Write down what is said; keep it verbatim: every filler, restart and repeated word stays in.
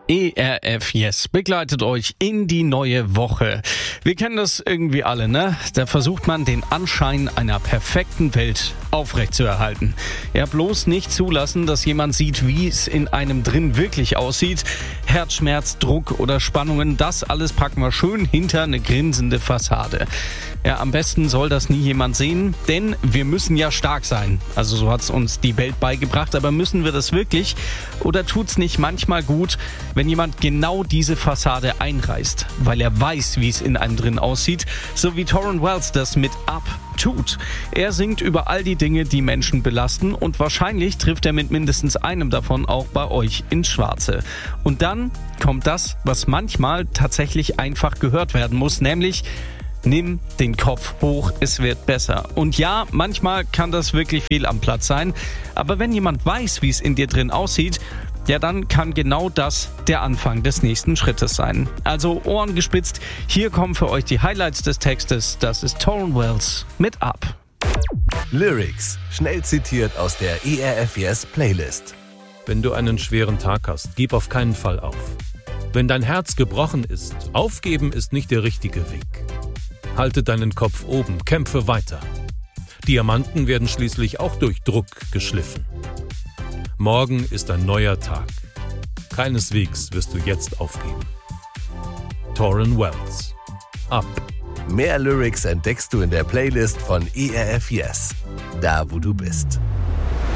E R F Yes begleitet euch in die neue Woche. Wir kennen das irgendwie alle, ne? Da versucht man, den Anschein einer perfekten Welt aufrechtzuerhalten. Ja, bloß nicht zulassen, dass jemand sieht, wie es in einem drin wirklich aussieht. Herzschmerz, Druck oder Spannungen, das alles packen wir schön hinter eine grinsende Fassade. Ja, am besten soll das nie jemand sehen, denn wir müssen ja stark sein. Also so hat's uns die Welt beigebracht, aber müssen wir das wirklich? Oder tut's nicht manchmal gut, wenn jemand genau diese Fassade einreißt, weil er weiß, wie es in einem drin aussieht, so wie Tauren Wells das mit Up tut. Er singt über all die Dinge, die Menschen belasten, und wahrscheinlich trifft er mit mindestens einem davon auch bei euch ins Schwarze. Und dann kommt das, was manchmal tatsächlich einfach gehört werden muss, nämlich: Nimm den Kopf hoch, es wird besser. Und ja, manchmal kann das wirklich viel am Platz sein, aber wenn jemand weiß, wie es in dir drin aussieht, ja, dann kann genau das der Anfang des nächsten Schrittes sein. Also Ohren gespitzt, hier kommen für euch die Highlights des Textes. Das ist Tauren Wells mit Up. Lyrics, schnell zitiert aus der E R F Yes Playlist. Wenn du einen schweren Tag hast, gib auf keinen Fall auf. Wenn dein Herz gebrochen ist, aufgeben ist nicht der richtige Weg. Halte deinen Kopf oben, kämpfe weiter. Diamanten werden schließlich auch durch Druck geschliffen. Morgen ist ein neuer Tag. Keineswegs wirst du jetzt aufgeben. Tauren Wells. Up. Mehr Lyrics entdeckst du in der Playlist von E R F Yes. Da, wo du bist.